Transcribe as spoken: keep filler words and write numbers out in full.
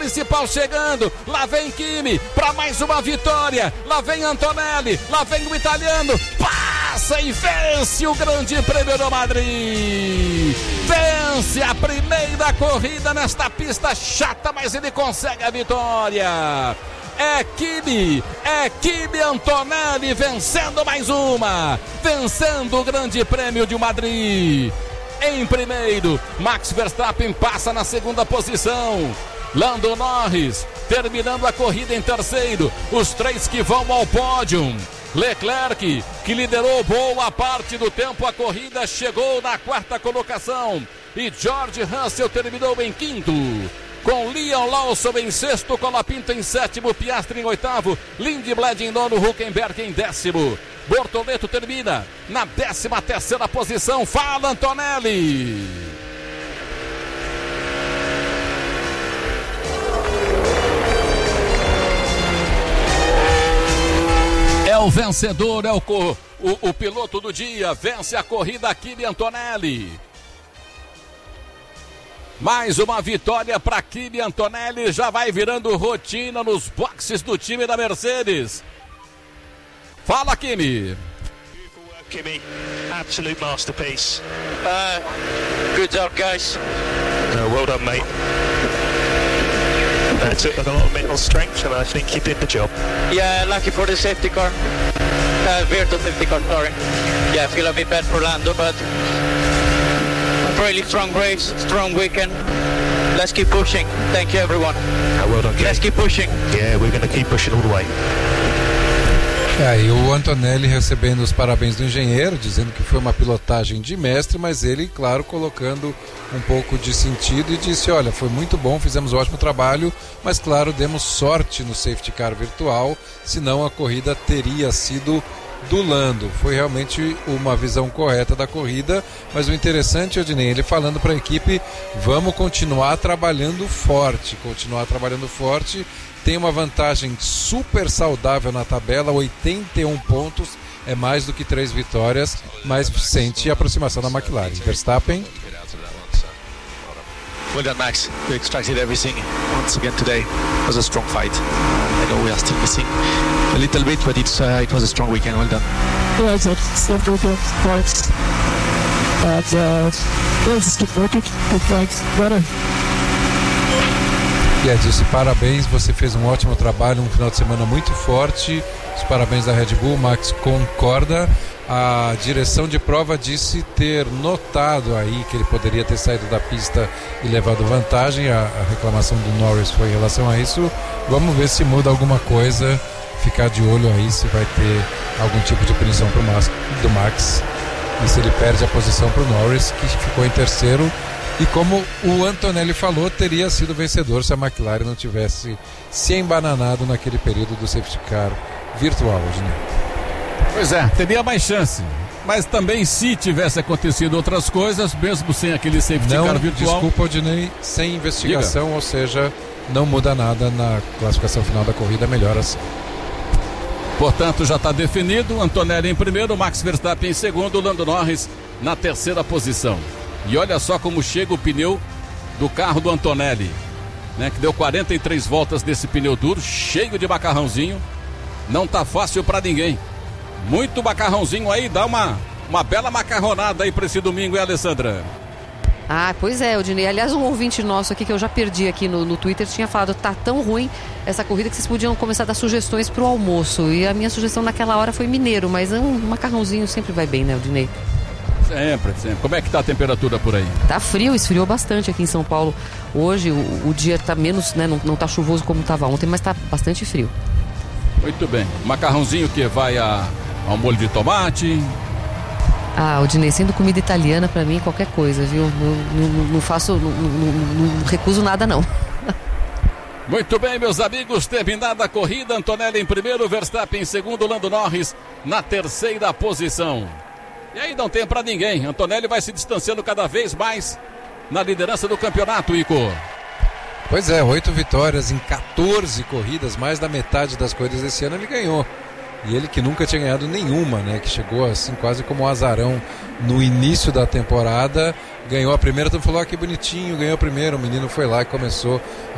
principal chegando, lá vem Kimi para mais uma vitória, lá vem Antonelli, lá vem o italiano, passa e vence o Grande Prêmio do Madrid, vence a primeira corrida nesta pista chata, mas ele consegue a vitória. É Kimi, é Kimi Antonelli vencendo mais uma, vencendo o Grande Prêmio de Madrid. Em primeiro, Max Verstappen passa na segunda posição. Lando Norris terminando a corrida em terceiro. Os três que vão ao pódio. Leclerc, que liderou boa parte do tempo a corrida, chegou na quarta colocação. E George Russell terminou em quinto. Com Liam Lawson em sexto, Colapinto em sétimo, Piastri em oitavo, Lindblad em nono, Hülkenberg em décimo. Bortoleto termina na décima terceira posição. Fala, Antonelli. É o vencedor, é o, o, o piloto do dia, vence a corrida Kimi Antonelli. Mais uma vitória para Kimi Antonelli, já vai virando rotina nos boxes do time da Mercedes. Fala, Kimi. Beautiful work, Kimi. Absolute masterpiece. Uh, good job, guys. Uh, well done, mate. That took a lot of mental strength, and I think you did the job. Yeah, lucky for the safety car. Uh, Virtual safety car, sorry. Yeah, I feel a bit bad for Lando, but really strong race, strong weekend. Let's keep pushing. Thank you, everyone. Uh, well done, Kimi. Let's keep pushing. Yeah, we're going to keep pushing all the way. É, e o Antonelli recebendo os parabéns do engenheiro, dizendo que foi uma pilotagem de mestre, mas ele, claro, colocando um pouco de sentido e disse, olha, foi muito bom, fizemos um ótimo trabalho, mas claro, demos sorte no safety car virtual, senão a corrida teria sido do Lando. Foi realmente uma visão correta da corrida, mas o interessante, Odinei, ele falando para a equipe, vamos continuar trabalhando forte, continuar trabalhando forte, tem uma vantagem super saudável na tabela, oitenta e um pontos, é mais do que três vitórias, mas sente a aproximação da McLaren. Verstappen. Well done, Max. You extracted everything once again today. It was a strong fight. I know we are still missing a little bit, but it's uh, it was a strong weekend. Well done. Yeah, it's a simple good fight. And uh, let's just keep working. Good thanks. Better. E yeah, disse parabéns, você fez um ótimo trabalho, um final de semana muito forte. Os parabéns da Red Bull, Max concorda. A direção de prova disse ter notado aí que ele poderia ter saído da pista e levado vantagem. A, a reclamação do Norris foi em relação a isso. Vamos ver se muda alguma coisa, ficar de olho aí se vai ter algum tipo de punição pro Max, do Max e se ele perde a posição para o Norris, que ficou em terceiro. E como o Antonelli falou, teria sido vencedor se a McLaren não tivesse se embananado naquele período do safety car virtual, Odinei. Pois é, teria mais chance. Mas também se tivesse acontecido outras coisas, mesmo sem aquele safety não, car virtual... Desculpa, Odinei, sem investigação, Diga. Ou seja, não muda nada na classificação final da corrida, melhor assim. Portanto, já está definido, Antonelli em primeiro, Max Verstappen em segundo, Lando Norris na terceira posição. E olha só como chega o pneu do carro do Antonelli, né, que deu quarenta e três voltas desse pneu duro, cheio de macarrãozinho. Não tá fácil para ninguém. Muito macarrãozinho aí, dá uma, uma bela macarronada aí para esse domingo, hein, Alessandra? Ah, pois é, Odinei. Aliás, um ouvinte nosso aqui, que eu já perdi aqui no, no Twitter, tinha falado, tá tão ruim essa corrida que vocês podiam começar a dar sugestões pro almoço. E a minha sugestão naquela hora foi mineiro, mas um macarrãozinho sempre vai bem, né, Odinei? Sempre, sempre. Como é que tá a temperatura por aí? Tá frio, esfriou bastante aqui em São Paulo. Hoje o, o dia tá menos, né, não, não tá chuvoso como tava ontem, mas tá bastante frio. Muito bem. Macarrãozinho que vai a, ao molho de tomate... Ah, Odinei, sendo comida italiana, pra mim, qualquer coisa, viu? Não, não, não faço, não, não, não recuso nada, não. Muito bem, meus amigos, terminada a corrida, Antonelli em primeiro, Verstappen em segundo, Lando Norris na terceira posição. E aí não tem pra ninguém, Antonelli vai se distanciando cada vez mais na liderança do campeonato, Ico. Pois é, oito vitórias em quatorze corridas, mais da metade das corridas desse ano ele ganhou. E ele que nunca tinha ganhado nenhuma, né? Que chegou assim quase como um azarão no início da temporada. Ganhou a primeira, tu falou, ah, que bonitinho, ganhou a primeira. O menino foi lá e começou